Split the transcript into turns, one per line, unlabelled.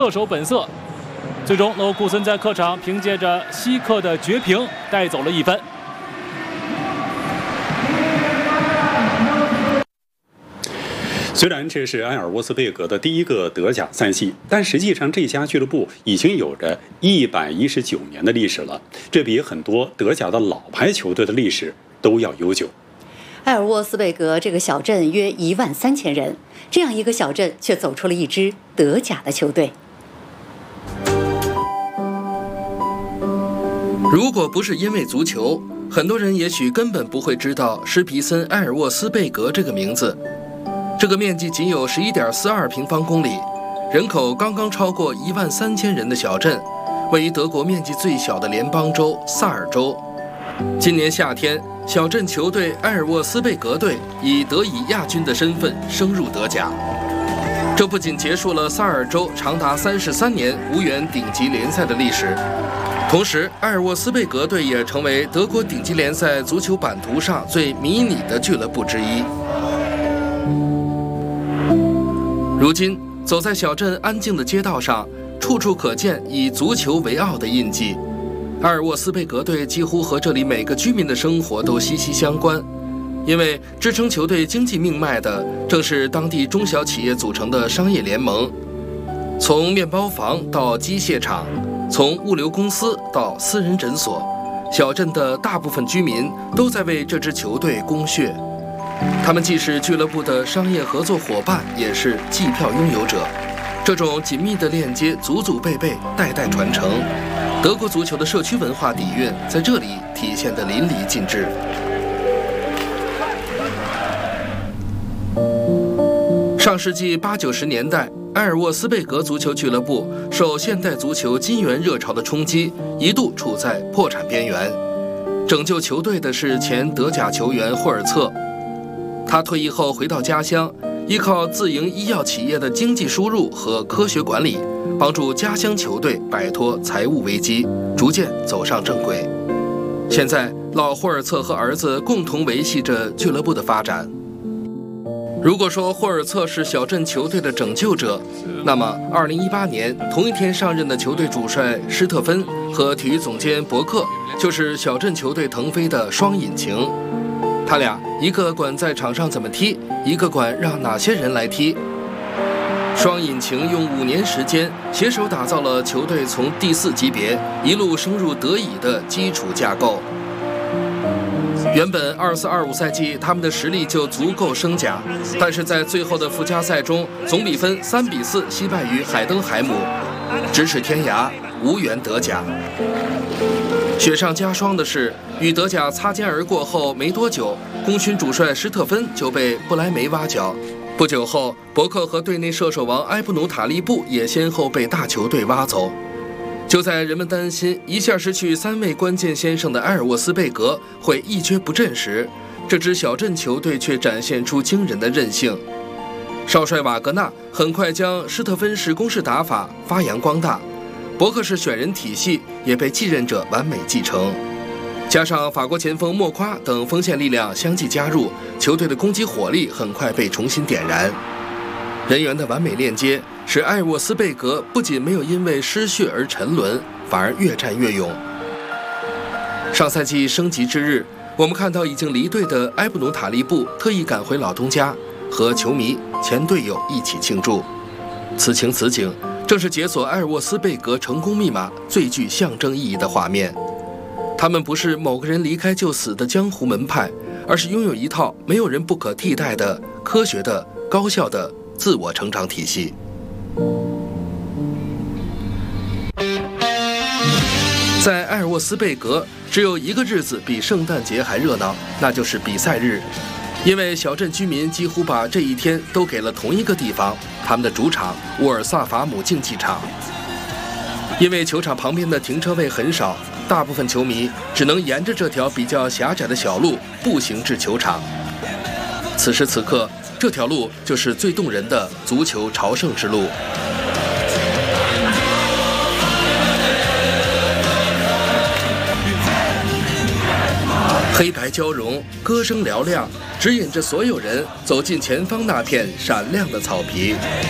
射手本色。最终，勒沃库森在客场凭借着希克的绝平带走了1分。
虽然这是埃尔沃斯贝格的第一个德甲赛季，但实际上这家俱乐部已经有着119年的历史了，这比很多德甲的老牌球队的历史都要悠久。
埃尔沃斯贝格这个小镇约13000人，这样一个小镇却走出了一支德甲的球队。
如果不是因为足球，很多人也许根本不会知道施皮森埃尔沃斯贝格这个名字。这个面积仅有11.42平方公里，人口刚刚超过13000人的小镇，位于德国面积最小的联邦州萨尔州。今年夏天，小镇球队埃尔沃斯贝格队以德乙亚军的身份升入德甲。这不仅结束了萨尔州长达33年无缘顶级联赛的历史，同时埃尔沃斯贝格队也成为德国顶级联赛足球版图上最迷你的俱乐部之一。如今，走在小镇安静的街道上，处处可见以足球为傲的印记。埃尔沃斯贝格队几乎和这里每个居民的生活都息息相关，因为支撑球队经济命脉的正是当地中小企业组成的商业联盟。从面包房到机械厂，从物流公司到私人诊所，小镇的大部分居民都在为这支球队供血。他们既是俱乐部的商业合作伙伴，也是季票拥有者。这种紧密的链接，祖祖辈辈，代代传承。德国足球的社区文化底蕴在这里体现得淋漓尽致。上世纪80、90年代，埃尔沃斯贝格足球俱乐部受现代足球金元热潮的冲击，一度处在破产边缘。拯救球队的是前德甲球员霍尔策。他退役后回到家乡，依靠自营医药企业的经济输入和科学管理，帮助家乡球队摆脱财务危机，逐渐走上正轨。现在，老霍尔策和儿子共同维系着俱乐部的发展。如果说霍尔策是小镇球队的拯救者，那么2018年同一天上任的球队主帅施特芬和体育总监伯克就是小镇球队腾飞的双引擎。他俩一个管在场上怎么踢，一个管让哪些人来踢。双引擎用5年时间携手打造了球队从第4级别一路升入德乙的基础架构。原本24-25赛季他们的实力就足够升甲，但是在最后的附加赛中，总比分3-4惜败于海登海姆，咫尺天涯，无缘德甲。雪上加霜的是，与德甲擦肩而过后没多久，功勋主帅施特芬就被不莱梅挖角。不久后，伯克和队内射手王埃布努塔利布也先后被大球队挖走。就在人们担心一下失去3位关键先生的埃尔沃斯贝格会一蹶不振时，这支小镇球队却展现出惊人的韧性。少帅瓦格纳很快将施特芬式攻势打法发扬光大，伯克式选人体系也被继任者完美继承。加上法国前锋莫夸等锋线力量相继加入，球队的攻击火力很快被重新点燃。人员的完美链接使埃尔沃斯贝格不仅没有因为失血而沉沦，反而越战越勇。上赛季升级之日，我们看到已经离队的埃布努塔利布特意赶回老东家，和球迷、前队友一起庆祝。此情此景，正是解锁埃尔沃斯贝格成功密码最具象征意义的画面。他们不是某个人离开就死的江湖门派，而是拥有一套没有人不可替代的科学的、高效的自我成长体系。在埃尔沃斯贝格，只有一个日子比圣诞节还热闹，那就是比赛日。因为小镇居民几乎把这一天都给了同一个地方，他们的主场沃尔萨法姆竞技场。因为球场旁边的停车位很少，大部分球迷只能沿着这条比较狭窄的小路步行至球场。此时此刻，这条路就是最动人的足球朝圣之路。黑白交融，歌声嘹亮，指引着所有人走进前方那片闪亮的草皮。